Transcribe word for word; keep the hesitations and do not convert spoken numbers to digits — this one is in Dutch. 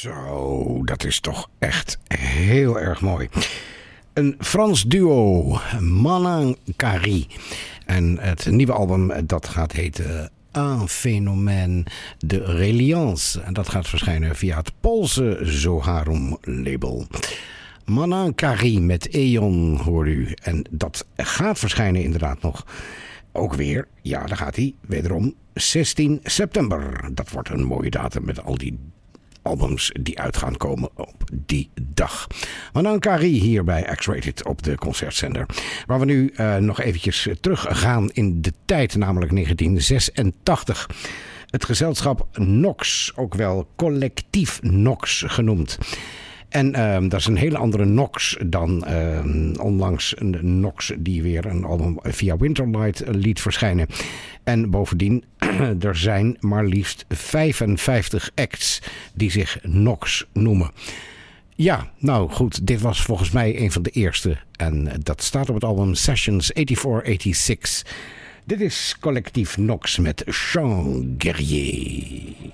Zo, dat is toch echt heel erg mooi. Een Frans duo, Manan Kari. En het nieuwe album dat gaat heten Un Phénomène de Reliance. En dat gaat verschijnen via het Poolse Zoharum label. Manan Kari met Eon hoor u. En dat gaat verschijnen inderdaad nog. Ook weer, ja daar gaat hij, wederom zestien september. Dat wordt een mooie datum met al die albums die uit gaan komen op die dag. Manan Kari hier bij X-Rated op de concertzender. Waar we nu uh, nog eventjes terug gaan in de tijd, namelijk negentien zesentachtig. Het gezelschap Nox, ook wel collectief Nox genoemd. En uh, dat is een hele andere Nox dan uh, onlangs een Nox die weer een album via Winterlight liet verschijnen. En bovendien, er zijn maar liefst vijfenvijftig acts die zich Nox noemen. Ja, nou goed, dit was volgens mij een van de eerste. En dat staat op het album Sessions vierentachtig zesentachtig. Dit is collectief Nox met Jean Guerrier.